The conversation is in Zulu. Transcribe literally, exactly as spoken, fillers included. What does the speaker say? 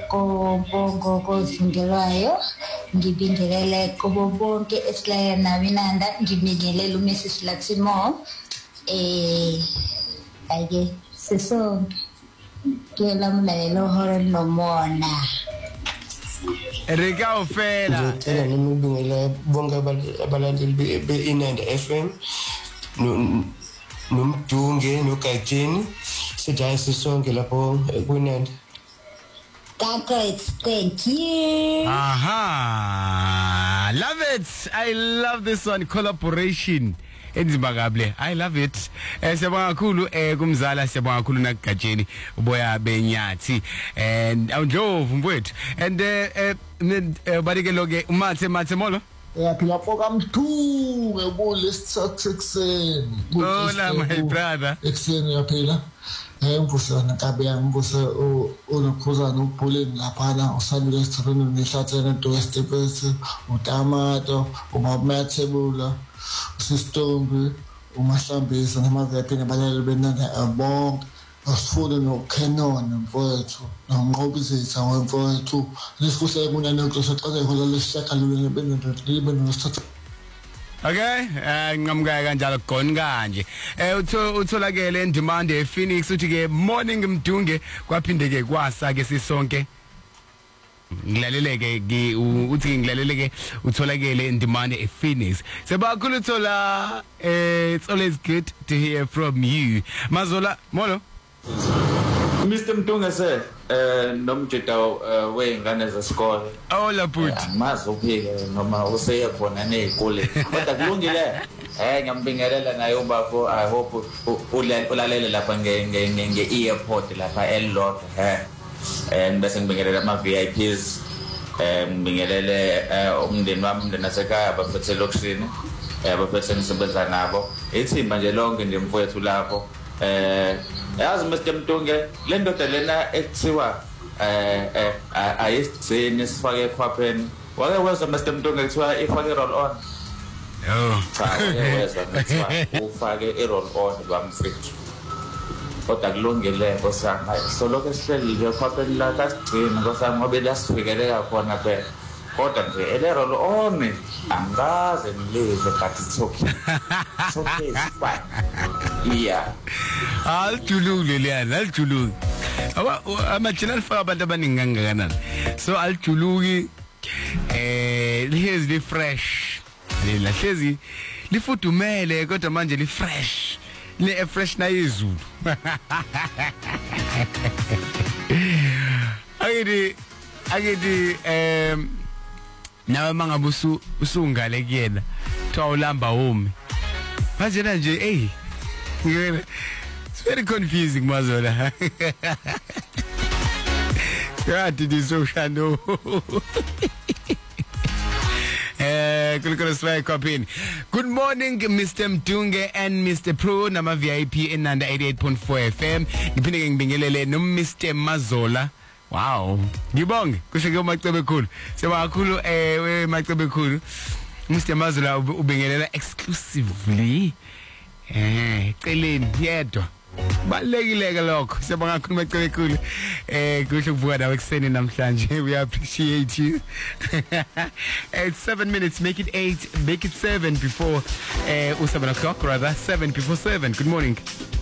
ko bongo kozungelwayo ngibingelele kubo bonke esilaye nabinanda ngibingelele uMrs Latsimo eh ake sesonke kela mlalelo hore nomona Rika ufela ngicela nimubingele bonke abalandeli beInanda F M nomdunge noGajeni sijaye sisonke lapho kuNanda. Thank you. Aha, love it. I love this one, collaboration. Enzibagable. I love it. Eh siyabonga kakhulu eh kumzala siyabonga kakhulu naGajeni uboya benyathi and awundlovu mfowethu and eh badike loke umathe mathe molo. Yaphila foka mthunge kulesithathu ekseni. Hola my brother. Ekseni yaphila. Eh mfusana kabe yambusa unokhuzana ubhuleni lapha usalule sithini ngihlathene to stepes utamato umathebula usistombi umahlambisa namavephini abalele benana abonke asifune noKenon mfowethu nonqobizitha wemfowethu lisifuse kunana ngizoxoxa ihola lesishakalule benelibe nosithathu. Okay, eh ngamukaya kanjalo gone kanje. Eh utholakele endemand ePhoenix uthi ke morning mdunge kwaphindeke kwasa ke sisonke. Ngilaleleke uthi ngilaleleke utholakele endemand ePhoenix. Sebakhulu uthola eh it's always good to hear from you. Mazola, molo. Mister Mtunga sir, eh nomjita weingane zesikole. Oh laphuthi. Mazi uphike noma useya khona nezikole. Kodwa kulungile. Eh ngiyambingelela naye ubafo I hope ulalele lapha nge nge airport lapha eLodwa eh. And bese ngibingelela ama V I Ps. Eh ngibingelele umndeni wami umndeni nasekhaya baphethe lokushini. Eh baphethe ngisebenza nabo. Ithimba nje lonke nje mfowethu lapho. Eh yazi Mister Mtunge le ndoda lena ekuthiwa eh eh ayisithini sifake ekhwapheni wake wezwa Mister Mtunge kuthiwa ifake roll on. Oh cha wezwa kuthiwa ufake i-roll on bamfethu kodwa kulungile nkosana so lokho sihleli nje ekhwapheni la kasigcina nkosana ngoba lasifikeleka khona phela kodwa nje ele roll on angaze ngileze but it's okay it's okay it's fine. Yeah. Aljulule liyana aljuluki aba amajina alifaka abantu abaningi kangakanani so aljuluki eh lihlezi li fresh lila hlezi lifudumele kodwa manje li fresh le fresh na izulu akidi akidi em nawe mangabusu usungale kuyena twa ulamba umi manje nje hey it's very confusing Mazola. God did this so shano. Eh kulikona sway copying. Good morning Mister Mtunge and Mister Pro nama V I P in Nanda eighty-eight point four F M. Ngiphineke ngibingelele no Mister Mazola. Wow. Ngibonge kusho ke Macebe khulu. Seba kakhulu eh we Macebe khulu. Mister Mazola ubingelela exclusively eh celeni yedwa balekile ke lokho siyabonga kakhulu Macebe khulu eh kusho kuvuka nawe ekseni namhlanje we appreciate you. It's seven minutes, make it eight, make it seven before uh seven o'clock rather seven before seven. Good morning.